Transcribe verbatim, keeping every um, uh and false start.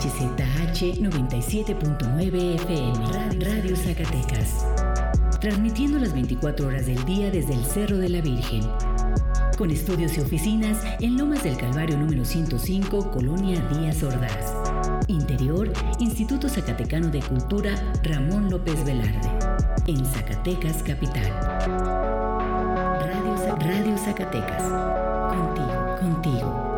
H Z H noventa y siete punto nueve F M, Radio Zacatecas. Transmitiendo las veinticuatro horas del día desde el Cerro de la Virgen. Con estudios y oficinas en Lomas del Calvario número ciento cinco, Colonia Díaz Ordaz. Interior, Instituto Zacatecano de Cultura Ramón López Velarde. En Zacatecas, capital. Radio, Radio Zacatecas. Contigo, contigo.